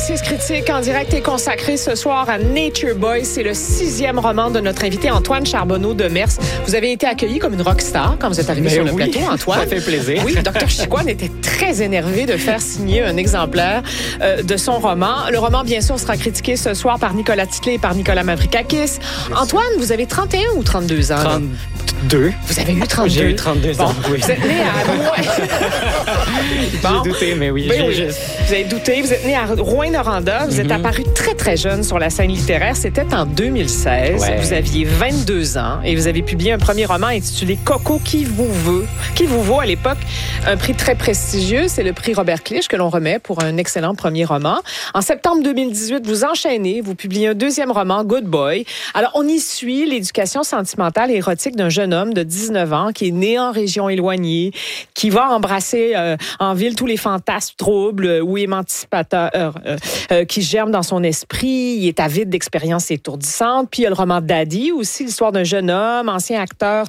Assise critique en direct est consacrée ce soir à Nature Boy. C'est le 6e roman de notre invité Antoine Charbonneau de Mers. Vous avez été accueilli comme une rockstar quand vous êtes arrivé sur le plateau, Antoine. Ça fait plaisir. Oui, Dr. Chicoine était très énervé de faire signer un exemplaire de son roman. Le roman, bien sûr, sera critiqué ce soir par Nicolas Titley et par Nicolas Mavrikakis. Antoine, vous avez 31 ou 32 ans? 32. Vous avez eu 32? J'ai eu 32 ans, oui. Vous êtes né à J'ai douté, mais oui. Vous avez douté. Vous êtes né à Rouyn-Noranda. Vous êtes apparu très, très jeune sur la scène littéraire. C'était en 2016. Ouais. Vous aviez 22 ans et vous avez publié un premier roman intitulé Coco, qui vous vaut à l'époque un prix très prestigieux. C'est le prix Robert Clich que l'on remet pour un excellent premier roman. En septembre 2018, vous enchaînez. Vous publiez un deuxième roman, Good Boy. Alors, on y suit l'éducation sentimentale et érotique d'un jeune homme de 19 ans qui est né en région éloignée, qui va embrasser en ville tous les fantasmes troubles ou émancipateurs qui germent dans son esprit. Il est avide d'expériences étourdissantes. Puis il y a le roman Daddy, aussi l'histoire d'un jeune homme, ancien acteur.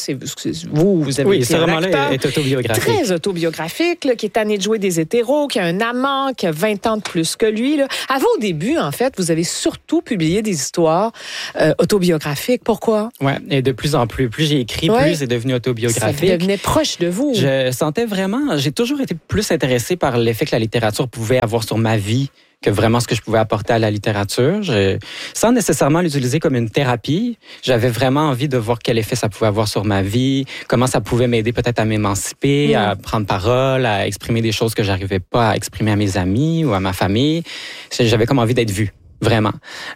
Vous avez été ce roman-là est autobiographique. Très autobiographique, là, qui est tanné de jouer des hétéros, qui a un amant, qui a 20 ans de plus que lui. Là. À vos débuts, en fait, vous avez surtout publié des histoires autobiographiques. Pourquoi? Oui, et de plus en plus. Plus j'ai écrit, plus c'est devenu autobiographique. Ça devenait proche de vous. Je sentais vraiment... J'ai toujours été plus intéressé par l'effet que la littérature pouvait avoir sur ma vie que vraiment ce que je pouvais apporter à la littérature. Sans nécessairement l'utiliser comme une thérapie, j'avais vraiment envie de voir quel effet ça pouvait avoir sur ma vie, comment ça pouvait m'aider peut-être à m'émanciper, à prendre parole, à exprimer des choses que j'arrivais pas à exprimer à mes amis ou à ma famille. J'avais comme envie d'être vu. Vraiment.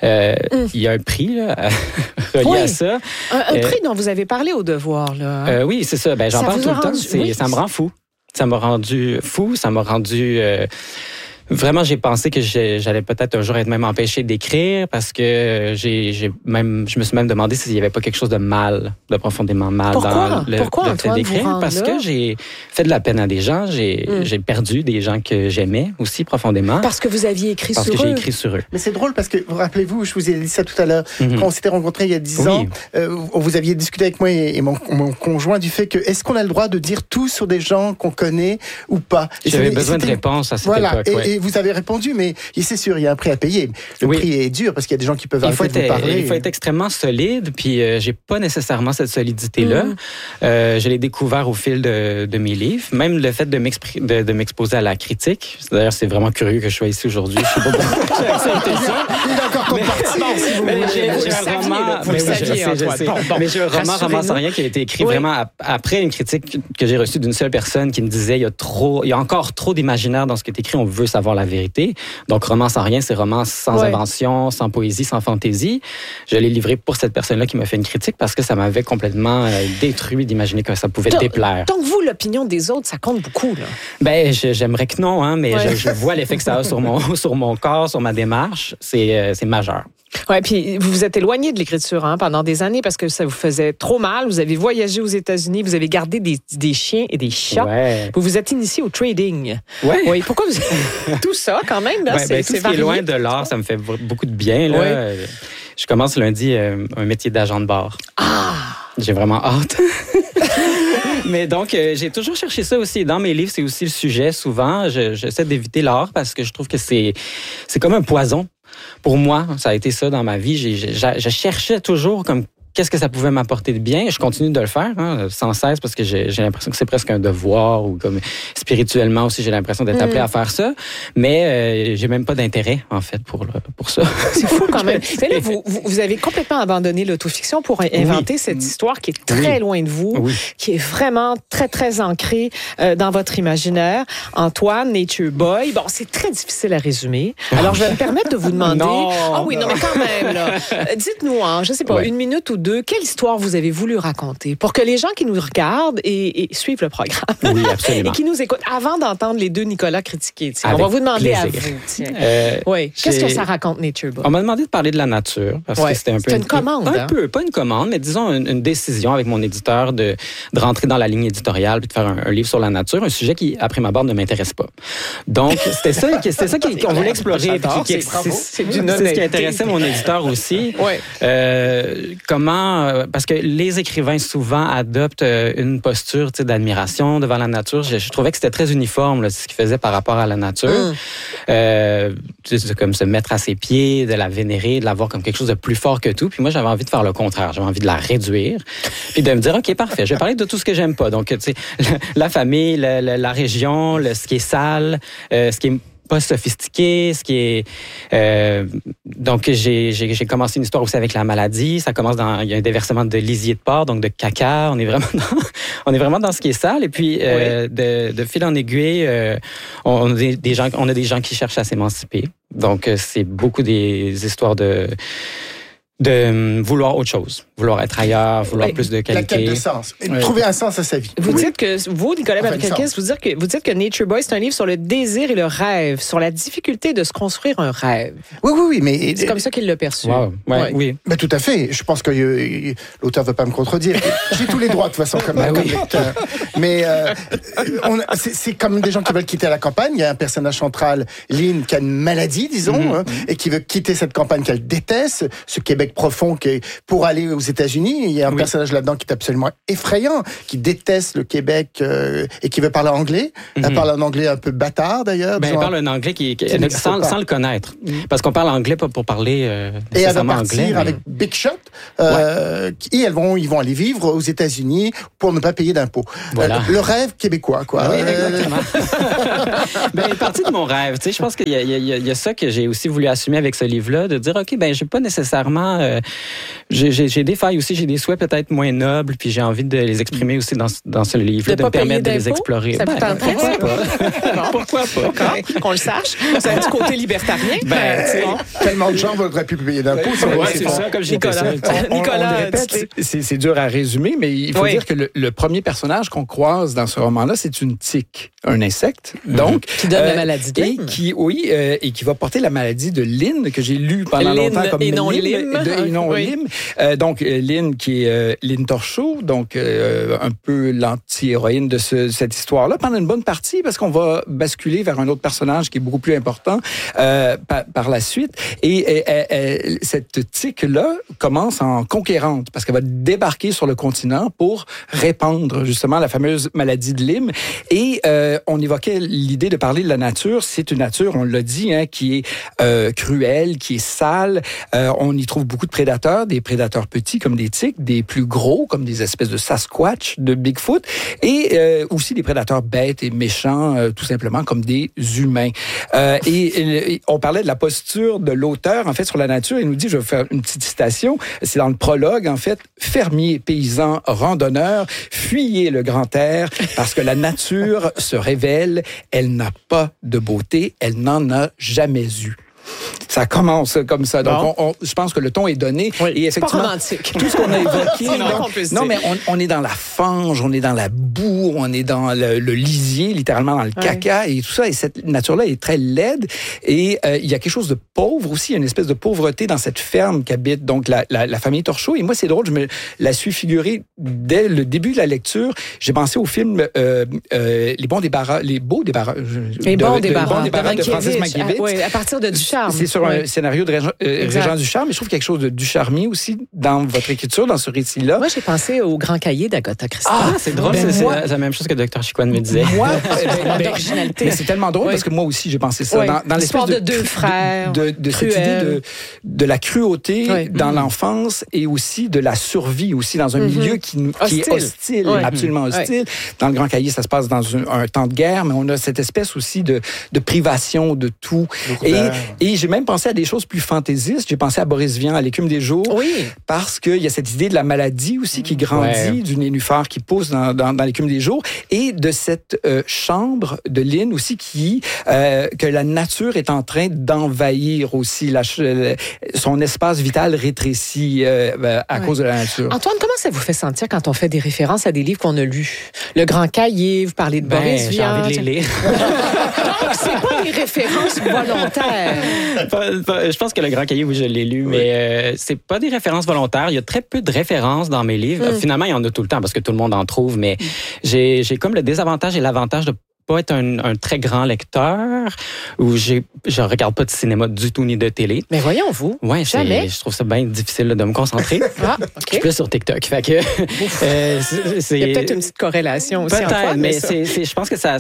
Il y a un prix là, relié à ça. Un prix dont vous avez parlé au Devoir. Là. Oui, c'est ça. J'en parle tout le temps. Ça me rend fou. Ça m'a rendu fou. Ça m'a rendu... Vraiment, j'ai pensé que j'allais peut-être un jour être même empêché d'écrire parce que je me suis même demandé s'il n'y avait pas quelque chose de mal, de profondément mal dans le fait d'écrire. Parce que j'ai fait de la peine à des gens, j'ai perdu des gens que j'aimais aussi profondément. Parce que vous aviez écrit sur eux. Parce que j'ai écrit sur eux. Mais c'est drôle parce que, vous rappelez-vous, je vous ai dit ça tout à l'heure, quand on s'était rencontrés il y a 10 ans, vous aviez discuté avec moi et mon conjoint du fait que est-ce qu'on a le droit de dire tout sur des gens qu'on connaît ou pas? J'avais besoin de réponses à cette époque. Et vous avez répondu, mais c'est sûr, il y a un prix à payer. Le prix est dur parce qu'il y a des gens qui peuvent arrêter de vous parler. Il faut être extrêmement solide, puis j'ai pas nécessairement cette solidité-là. Je l'ai découvert au fil de mes livres. Même le fait de m'exposer à la critique. D'ailleurs, c'est vraiment curieux que je sois ici aujourd'hui. Je sais pas pourquoi j'ai accepté ça. Il est encore comparti. Mais j'ai un roman Ramasse rien qui a été écrit vraiment après une critique que j'ai reçue d'une seule personne qui me disait il y a encore trop d'imaginaire dans ce qui est écrit, on veut savoir la vérité. Donc, roman sans rien, c'est roman sans invention, sans poésie, sans fantaisie. Je l'ai livré pour cette personne-là qui m'a fait une critique parce que ça m'avait complètement détruit d'imaginer que ça pouvait déplaire. Donc, vous, l'opinion des autres, ça compte beaucoup, là? J'aimerais que non, mais je vois l'effet que ça a sur mon corps, sur ma démarche. C'est majeur. Oui, puis vous vous êtes éloigné de l'écriture pendant des années parce que ça vous faisait trop mal. Vous avez voyagé aux États-Unis, vous avez gardé des chiens et des chats. Ouais. Vous vous êtes initié au trading. Ouais. Oui. Pourquoi tout ça, quand même, là, c'est tout ce qui est loin de l'art, ça me fait beaucoup de bien. Là. Ouais. Je commence lundi un métier d'agent de bar. J'ai vraiment hâte. Mais donc, j'ai toujours cherché ça aussi. Dans mes livres, c'est aussi le sujet. Souvent, j'essaie d'éviter l'art parce que je trouve que c'est comme un poison. Pour moi, ça a été ça dans ma vie. Je cherchais toujours comme qu'est-ce que ça pouvait m'apporter de bien. Je continue de le faire sans cesse parce que j'ai l'impression que c'est presque un devoir ou comme spirituellement aussi, j'ai l'impression d'être appelé à faire ça. Mais j'ai même pas d'intérêt, en fait, pour ça. C'est fou quand même. Mais là, vous avez complètement abandonné l'autofiction pour inventer cette histoire qui est très loin de vous, qui est vraiment très, très ancrée dans votre imaginaire. Antoine, Nature Boy. Bon, c'est très difficile à résumer. Alors, je vais me permettre de vous demander... Non, mais quand même, là. Dites-nous, je sais pas, une minute ou deux, quelle histoire vous avez voulu raconter pour que les gens qui nous regardent et suivent le programme et qui nous écoutent, avant d'entendre les deux Nicolas critiquer, on va vous demander à vous. Qu'est-ce que ça raconte, Nature Boy? On m'a demandé de parler de la nature parce que c'était un peu... C'était une commande. Un peu, pas une commande, mais disons une décision avec mon éditeur de rentrer dans la ligne éditoriale puis de faire un livre sur la nature, un sujet qui, après ma barre, ne m'intéresse pas. Donc, c'était ça qu'on voulait explorer. C'est ce qui intéressait mon éditeur aussi. Parce que les écrivains souvent adoptent une posture d'admiration devant la nature. Je trouvais que c'était très uniforme ce qu'ils faisaient par rapport à la nature. comme se mettre à ses pieds, de la vénérer, de la voir comme quelque chose de plus fort que tout. Puis moi, j'avais envie de faire le contraire. J'avais envie de la réduire, puis de me dire, OK, parfait, je vais parler de tout ce que j'aime pas. Donc, tu sais, la famille, la région, ce qui est sale, ce qui est pas sophistiqué, ce qui est... donc, j'ai commencé une histoire aussi avec la maladie. Ça commence il y a un déversement de lisier de porc, donc de caca. On est vraiment dans ce qui est sale. Et puis, de fil en aiguille, on a des gens qui cherchent à s'émanciper. Donc, c'est beaucoup des histoires de vouloir autre chose, vouloir être ailleurs, vouloir plus de qualité. La quête de sens. Trouver un sens à sa vie. Vous dites que, Nicolas Mavrakakis, vous dites que Nature Boy, c'est un livre sur le désir et le rêve, sur la difficulté de se construire un rêve. Oui, mais... C'est comme ça qu'il l'a perçu. Wow. Oui. Mais tout à fait. Je pense que l'auteur ne veut pas me contredire. J'ai tous les droits, de toute façon, comme lecteur. Mais c'est comme des gens qui veulent quitter la campagne. Il y a un personnage central, Lynn, qui a une maladie, disons, et qui veut quitter cette campagne qu'elle déteste, ce Québec profond pour aller aux États-Unis. Il y a un personnage là-dedans qui est absolument effrayant, qui déteste le Québec et qui veut parler anglais. Elle parle un anglais un peu bâtard, d'ailleurs. Elle parle un anglais sans le connaître. Parce qu'on parle anglais pas pour parler et elle va partir avec Big Shot. Et ils vont aller vivre aux États-Unis pour ne pas payer d'impôts. Voilà. Le rêve québécois, quoi. Oui, exactement. Une partie de mon rêve. Tu sais, je pense qu'il y a ça que j'ai aussi voulu assumer avec ce livre-là, de dire, OK, j'ai pas nécessairement... j'ai des failles aussi, j'ai des souhaits peut-être moins nobles, puis j'ai envie de les exprimer aussi dans ce livre-là, de me permettre de les explorer. Ça pourquoi pas? Qu'on le sache. C'est un petit côté libertarien. Tellement de gens voudraient plus payer d'impôts. C'est ça, comme j'ai Nicolas, c'est dur à résumer, mais il faut dire que le premier personnage qu'on croise dans ce roman-là, c'est une tique, un insecte, donc qui donne la maladie de Lyme. Et qui va porter la maladie de Lynn, que j'ai lu pendant longtemps comme Lynn. Donc, Lynn, qui est Lynn Torchot, donc un peu l'anti-héroïne de cette histoire-là, pendant une bonne partie, parce qu'on va basculer vers un autre personnage qui est beaucoup plus important par la suite. Et cette tique-là commence en conquérante, parce qu'elle va débarquer sur le continent pour répandre justement la fameuse maladie de Lyme. Et on évoquait l'idée de parler de la nature. C'est une nature, on l'a dit, qui est cruelle, qui est sale. On y trouve beaucoup de prédateurs, des prédateurs petits comme des tiques, des plus gros comme des espèces de Sasquatch, de Bigfoot, et aussi des prédateurs bêtes et méchants, tout simplement comme des humains. Et on parlait de la posture de l'auteur, en fait, sur la nature. Il nous dit, je vais faire une petite citation, c'est dans le prologue, en fait, « Fermiers, paysans, randonneurs, fuyez le grand air, parce que la nature se révèle, elle n'a pas de beauté, elle n'en a jamais eu. » Ça commence comme ça. Donc, je pense que le ton est donné. Oui, et effectivement, c'est pas romantique. Tout ce qu'on a évoqué. Non, mais on est dans la fange, on est dans la boue, on est dans le lisier, littéralement dans le caca et tout ça. Et cette nature-là est très laide. Et il y a quelque chose de pauvre aussi, une espèce de pauvreté dans cette ferme qu'habite donc la famille Torchot. Et moi, c'est drôle, je me la suis figurée dès le début de la lecture. J'ai pensé au film Les Beaux Débarras de Francis Mankiewicz. À partir de Ducharme. C'est sur un scénario de Régent Ducharme, mais je trouve quelque chose de Ducharmien aussi dans votre écriture, dans ce récit-là. Moi, j'ai pensé au Grand Cahier d'Agatha Christie. C'est drôle, c'est la même chose que Dr. Chicoine me disait. Moi, d'originalité. Mais c'est tellement drôle parce que moi aussi, j'ai pensé ça. Dans l'histoire de deux frères, de cette idée de la cruauté dans l'enfance et aussi de la survie aussi dans un milieu qui est hostile, absolument hostile. Dans le Grand Cahier, ça se passe dans un temps de guerre, mais on a cette espèce aussi de privation de tout. Et j'ai même pensé à des choses plus fantaisistes. J'ai pensé à Boris Vian, à L'écume des jours, parce qu'il y a cette idée de la maladie aussi qui grandit, du nénuphar qui pousse dans L'écume des jours, et de cette chambre de Lynn aussi que la nature est en train d'envahir aussi. Son espace vital rétrécit à cause de la nature. Antoine, comment ça vous fait sentir quand on fait des références à des livres qu'on a lus? Le Grand Cahier, vous parlez de Boris Vian. J'ai envie de les lire. Donc, c'est pas des références volontaires. Je pense que Le Grand Cahier, oui, je l'ai lu, mais c'est pas des références volontaires. Il y a très peu de références dans mes livres. Finalement, il y en a tout le temps parce que tout le monde en trouve, mais j'ai comme le désavantage et l'avantage de pas être un très grand lecteur ou je regarde pas de cinéma du tout ni de télé. Mais voyons vous. Ouais, jamais. Je trouve ça bien difficile là, de me concentrer. Okay. Je suis plus sur TikTok. Fait que il y a peut-être une petite corrélation aussi. Peut-être, mais je pense que ça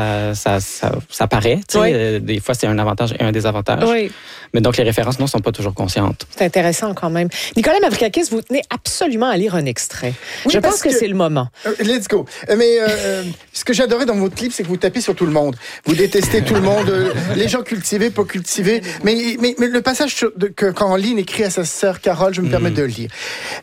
paraît. Oui. Des fois, c'est un avantage et un désavantage. Oui. Mais donc, les références, non, sont pas toujours conscientes. C'est intéressant quand même. Nicolas Mavrikakis, vous tenez absolument à lire un extrait. Oui, je pense que c'est le moment. Let's go. Mais ce que j'adorais dans votre clip, c'est que vous tapez sur tout le monde. Vous détestez tout le monde, les gens cultivés, pas cultivés. Mais le passage quand Lynn écrit à sa sœur Carole, je me permets de le lire.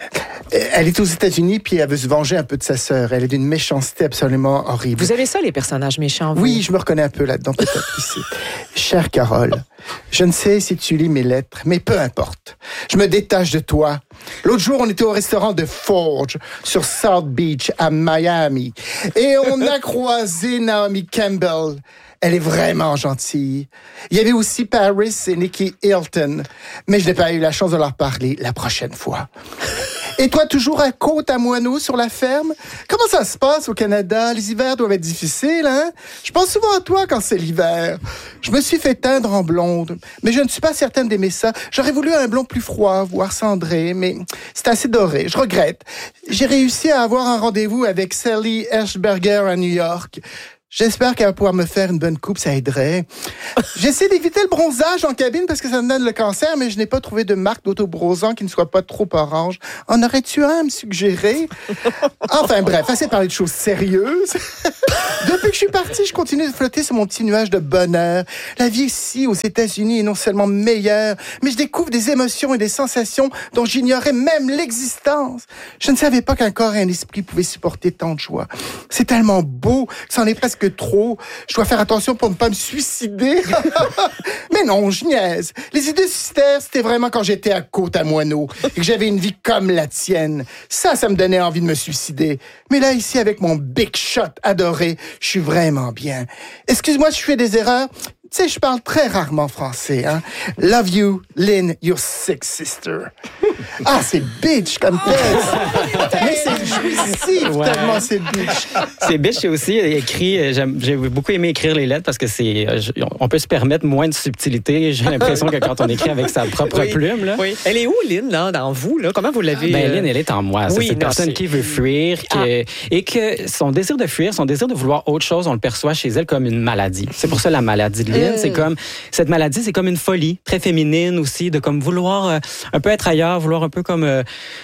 Elle est aux États-Unis, puis elle veut se venger un peu de sa sœur. Elle est d'une méchanceté absolument horrible. Vous avez ça, les personnages méchants, vous? Oui, je me reconnais un peu là-dedans, peut-être ici. Chère Carole, je ne sais si tu lis mes lettres, mais peu importe. Je me détache de toi. L'autre jour, on était au restaurant de Forge, sur South Beach, à Miami. Et on a croisé Naomi Campbell. Elle est vraiment gentille. Il y avait aussi Paris et Nikki Hilton. Mais je n'ai pas eu la chance de leur parler la prochaine fois. Et toi, toujours à Côte-à-Moineau sur la ferme? Comment ça se passe au Canada? Les hivers doivent être difficiles, hein? Je pense souvent à toi quand c'est l'hiver. Je me suis fait teindre en blonde, mais je ne suis pas certaine d'aimer ça. J'aurais voulu un blond plus froid, voire cendré, mais c'est assez doré. Je regrette. J'ai réussi à avoir un rendez-vous avec Sally Hershberger à New York. J'espère qu'elle va pouvoir me faire une bonne coupe, ça aiderait. J'essaie d'éviter le bronzage en cabine parce que ça me donne le cancer, mais je n'ai pas trouvé de marque d'autobronzant qui ne soit pas trop orange. En aurais-tu un à me suggérer? Enfin bref, assez parler de choses sérieuses. Depuis que je suis partie, je continue de flotter sur mon petit nuage de bonheur. La vie ici, aux États-Unis, est non seulement meilleure, mais je découvre des émotions et des sensations dont j'ignorais même l'existence. Je ne savais pas qu'un corps et un esprit pouvaient supporter tant de joie. C'est tellement beau que c'en est presque trop. Je dois faire attention pour ne pas me suicider. Mais non, je niaise. Les idées suicidaires, c'était vraiment quand j'étais à Côte-à-Moineau et que j'avais une vie comme la tienne. Ça me donnait envie de me suicider. Mais là, ici, avec mon Big Shot adoré, je suis vraiment bien. Excuse-moi si je fais des erreurs. Tu sais, je parle très rarement français, hein. Love you, Lynn, your sick sister. Ah, c'est bitch comme texte. Mais c'est jouissif, tellement c'est bitch. C'est bitch, j'ai aussi écrit, j'ai beaucoup aimé écrire les lettres parce que on peut se permettre moins de subtilité. J'ai l'impression que quand on écrit avec sa propre plume, là. Oui. Elle est où, Lynn, là, dans vous, là? Comment vous l'avez? Lynn, elle est en moi. Oui, c'est une personne qui veut fuir et que son désir de fuir, son désir de vouloir autre chose, on le perçoit chez elle comme une maladie. C'est pour ça la maladie de Lynn. C'est comme cette maladie, c'est comme une folie très féminine aussi, de comme vouloir un peu être ailleurs, vouloir un peu comme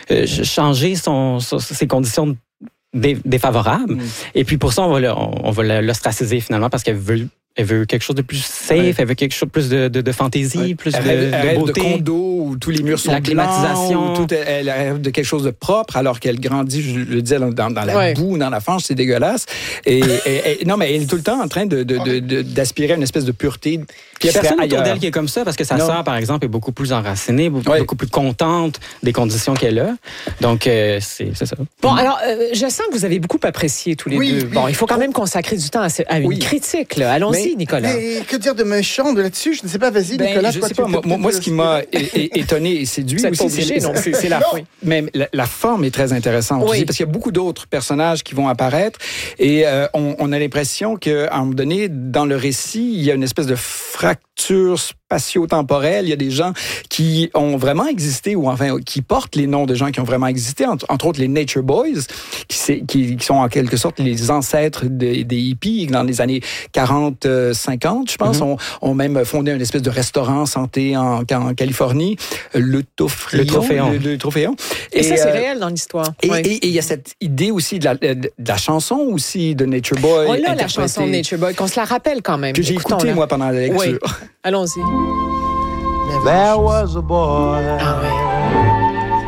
changer ses conditions défavorables. Et puis pour ça, on va l'ostraciser finalement parce qu'elle veut quelque chose de plus safe, elle veut quelque chose de plus de fantaisie, plus de beauté. De condo où tous les murs sont la climatisation. Elle rêve de quelque chose de propre alors qu'elle grandit, je le disais, dans la boue, dans la fange, c'est dégueulasse. Et non, mais elle est tout le temps en train d'aspirer à une espèce de pureté. Il n'y a personne autour d'elle qui est comme ça parce que sa sœur, par exemple, est beaucoup plus enracinée, beaucoup plus contente des conditions qu'elle a. Donc, c'est ça. Bon, alors, je sens que vous avez beaucoup apprécié tous les deux. Bon, il faut quand même consacrer du temps à une critique, là. Allons-y, Nicolas. Mais que dire de méchant là-dessus? Je ne sais pas, vas-y, Nicolas. Je sais pas, moi, ce qui m'a étonné et séduit aussi, c'est la forme. Mais la forme est très intéressante aussi, parce qu'il y a beaucoup d'autres personnages qui vont apparaître et on a l'impression qu'à un moment donné, dans le récit, il y a une espèce de fracture spatio-temporelle. Il y a des gens qui ont vraiment existé ou enfin qui portent les noms de gens qui ont vraiment existé, entre autres les Nature Boys, qui sont en quelque sorte les ancêtres des hippies dans les années 40-50, je pense, ont même fondé une espèce de restaurant santé en Californie, le Trophéon. Et ça, c'est réel dans l'histoire. Et il y a cette idée aussi de la chanson aussi de Nature Boy. On a la chanson de Nature Boy, qu'on se la rappelle quand même. Que j'ai écoutée, moi, pendant la lecture. Allons-y. There was a boy